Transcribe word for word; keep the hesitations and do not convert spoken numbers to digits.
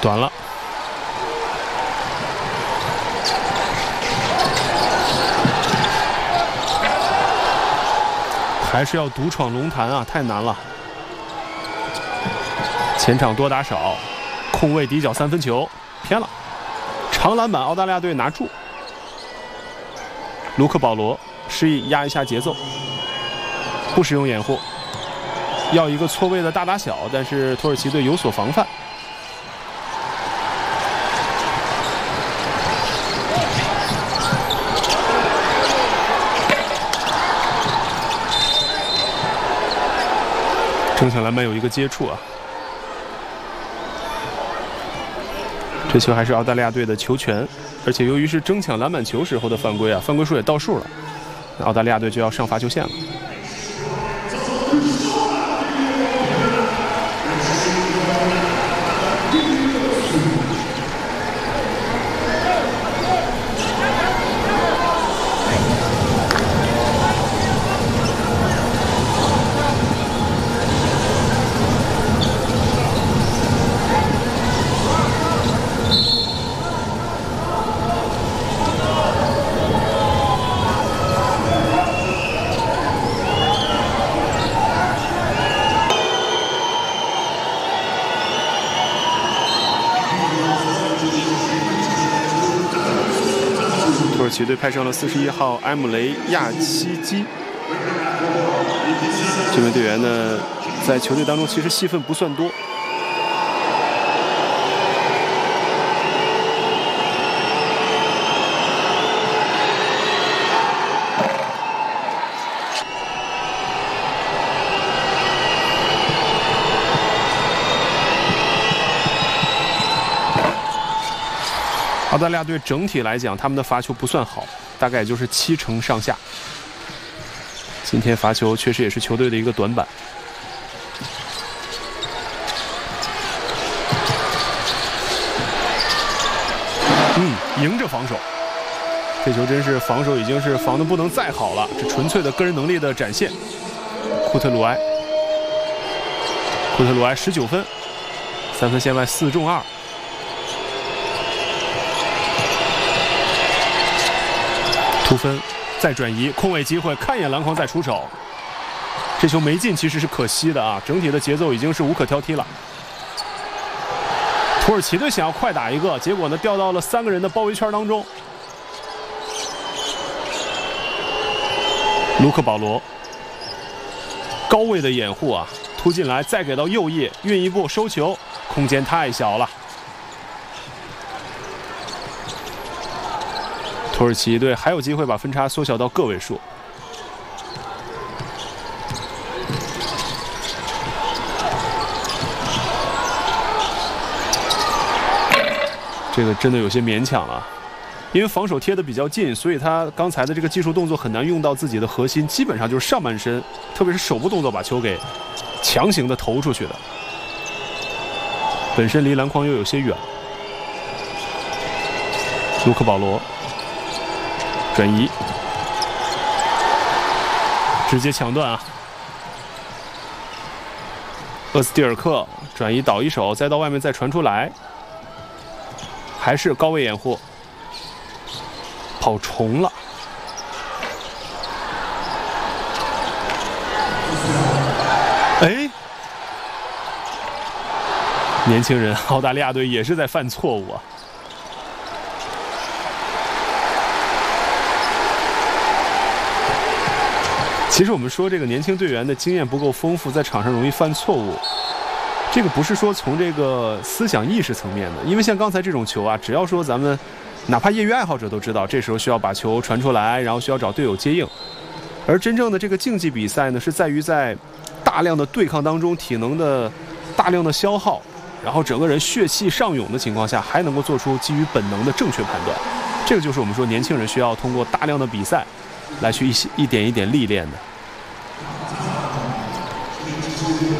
短了。还是要独闯龙潭啊，太难了。前场多打少，空位底角三分球偏了，长篮板澳大利亚队拿住。卢克保罗示意压一下节奏，不使用掩护，要一个错位的大打小，但是土耳其队有所防范。争抢篮板有一个接触啊，这球还是澳大利亚队的球权，而且由于是争抢篮板球时候的犯规啊，犯规数也到数了，那澳大利亚队就要上罚球线了。土耳其队派上了四十一号埃姆雷亚西基，这名队员呢，在球队当中其实戏份不算多。澳大利亚队整体来讲，他们的罚球不算好，大概也就是七成上下。今天罚球确实也是球队的一个短板。嗯，迎着防守，这球真是防守已经是防得不能再好了，这纯粹的个人能力的展现。库特鲁埃，库特鲁埃十九分，三分线外四中二。突分，再转移，空位机会，看一眼篮筐再出手。这球没进其实是可惜的啊，整体的节奏已经是无可挑剔了。土耳其队想要快打一个，结果呢掉到了三个人的包围圈当中。卢克保罗高位的掩护啊，突进来，再给到右翼，运一步收球，空间太小了。土耳其队还有机会把分差缩小到个位数。这个真的有些勉强了，因为防守贴得比较近，所以他刚才的这个技术动作很难用到自己的核心，基本上就是上半身，特别是手部动作把球给强行的投出去的，本身离篮筐又有些远。卢克保罗转移，直接抢断啊！厄斯蒂尔克转移倒一手，再到外面再传出来，还是高位掩护，跑重了。哎，年轻人，澳大利亚队也是在犯错误啊！其实我们说这个年轻队员的经验不够丰富，在场上容易犯错误。这个不是说从这个思想意识层面的，因为像刚才这种球啊，只要说咱们哪怕业余爱好者都知道，这时候需要把球传出来，然后需要找队友接应。而真正的这个竞技比赛呢，是在于在大量的对抗当中，体能的大量的消耗，然后整个人血气上涌的情况下，还能够做出基于本能的正确判断。这个就是我们说年轻人需要通过大量的比赛来去一一点一点历练的。